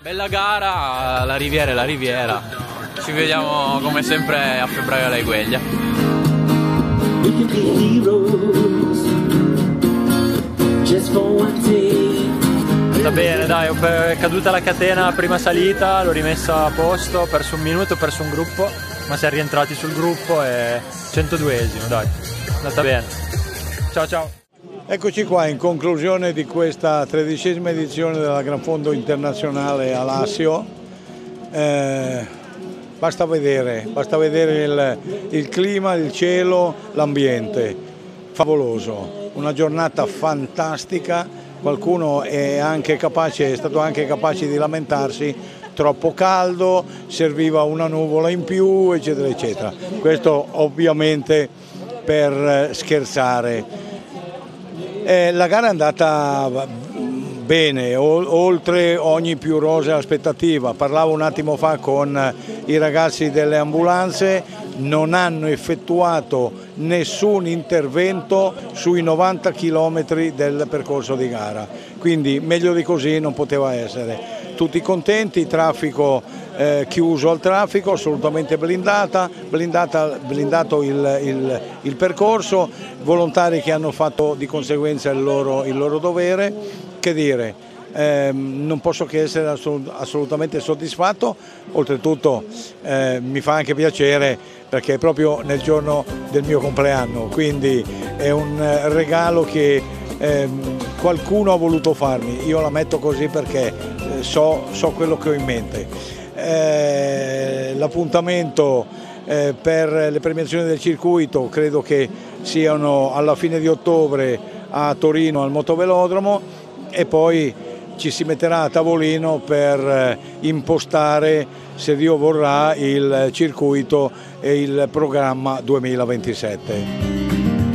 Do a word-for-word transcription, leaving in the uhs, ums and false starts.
Bella gara, la Riviera è la Riviera. Ci vediamo come sempre a febbraio alla Egueglia. Va bene, dai, è caduta la catena la prima salita, l'ho rimessa a posto, ho perso un minuto, ho perso un gruppo, ma siamo rientrati sul gruppo e centoduesimo, dai, è andata bene. Ciao ciao. Eccoci qua in conclusione di questa tredicesima edizione della Gran Fondo Internazionale a Lassio. Eh, basta vedere, basta vedere il, il clima, il cielo, l'ambiente, favoloso, una giornata fantastica. Qualcuno è, anche capace, è stato anche capace di lamentarsi, troppo caldo, serviva una nuvola in più, eccetera, eccetera. Questo ovviamente per scherzare. Eh, la gara è andata bene, oltre ogni più rosea aspettativa. Parlavo un attimo fa con i ragazzi delle ambulanze, non hanno effettuato nessun intervento sui novanta chilometri del percorso di gara, quindi meglio di così non poteva essere. Tutti contenti, traffico eh, chiuso al traffico, assolutamente blindata, blindata blindato il, il, il percorso, volontari che hanno fatto di conseguenza il loro, il loro dovere. Che dire, eh, non posso che essere assolutamente soddisfatto, oltretutto eh, mi fa anche piacere perché è proprio nel giorno del mio compleanno, quindi è un regalo che eh, qualcuno ha voluto farmi, io la metto così perché eh, so, so quello che ho in mente. Eh, l'appuntamento eh, per le premiazioni del circuito credo che siano alla fine di ottobre a Torino al Motovelodromo e poi ci si metterà a tavolino per impostare, se Dio vorrà, il circuito e il programma duemilaventisette.